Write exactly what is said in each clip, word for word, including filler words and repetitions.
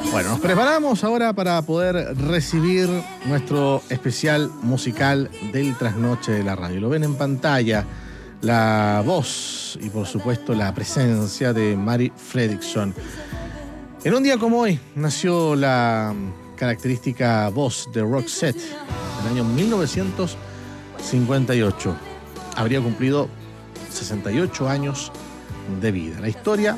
Bueno, nos preparamos ahora para poder recibir nuestro especial musical del Trasnoche de la Radio. Lo ven en pantalla, la voz y por supuesto la presencia de Mari Fredriksson. En un día como hoy nació la característica voz de Roxette en el año mil novecientos cincuenta y ocho. Habría cumplido sesenta y ocho años de vida. La historia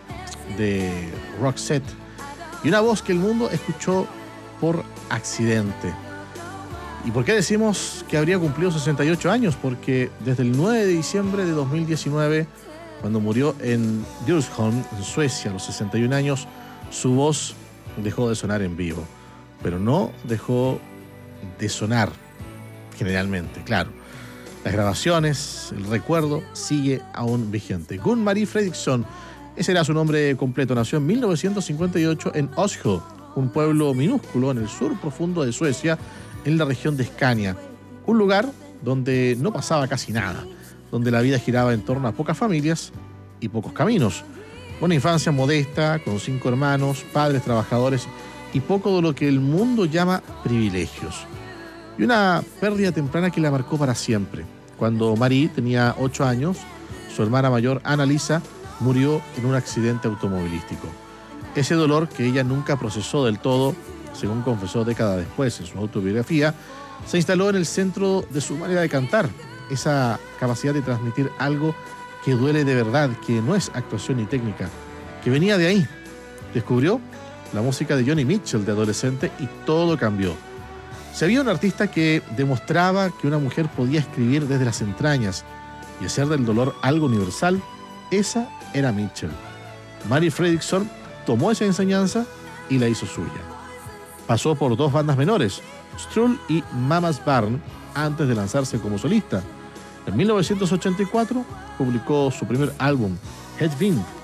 de Roxette y una voz que el mundo escuchó por accidente. ¿Y por qué decimos que habría cumplido sesenta y ocho años? Porque desde el nueve de diciembre de dos mil diecinueve, cuando murió en Djursholm, en Suecia, a los sesenta y un años, su voz dejó de sonar en vivo. Pero no dejó de sonar, generalmente, claro. Las grabaciones, el recuerdo, sigue aún vigente. Gun Marie Fredriksson, ese era su nombre completo. Nació en mil novecientos cincuenta y ocho en Oslo, un pueblo minúsculo en el sur profundo de Suecia, en la región de Scania. Un lugar donde no pasaba casi nada, donde la vida giraba en torno a pocas familias y pocos caminos. Una infancia modesta, con cinco hermanos, padres trabajadores y poco de lo que el mundo llama privilegios. Y una pérdida temprana que la marcó para siempre. Cuando Marie tenía ocho años, su hermana mayor, Anna-Lisa, murió en un accidente automovilístico. Ese dolor que ella nunca procesó del todo, según confesó décadas después en su autobiografía, se instaló en el centro de su manera de cantar. Esa capacidad de transmitir algo que duele de verdad, que no es actuación ni técnica, que venía de ahí. Descubrió la música de Joni Mitchell de adolescente y todo cambió. Si había un artista que demostraba que una mujer podía escribir desde las entrañas y hacer del dolor algo universal, esa era Mitchell. Mari Fredriksson tomó esa enseñanza y la hizo suya. Pasó por dos bandas menores, Strull y Mama's Barn, antes de lanzarse como solista. En mil novecientos ochenta y cuatro publicó su primer álbum, Het Wind,